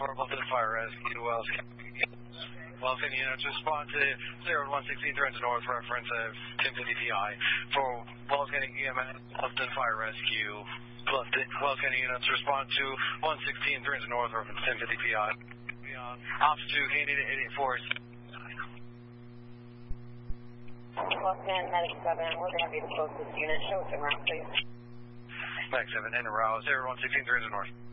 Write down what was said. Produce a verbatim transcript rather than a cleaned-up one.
for Bluffton Fire Rescue, Wells County. Wells County units respond to zero one sixteen Toronto North, reference of ten fifty P I. For Wells County E M S, Bluffton Fire Rescue, Bluffton, Wells County units respond to one sixteen Toronto North, reference ten fifty P I. Ops to Canadian eight eight four. Bluffton, Medic seven, we're going to be the closest unit. Show us around, please. Medic seven, in a row, zero one sixteen Toronto North.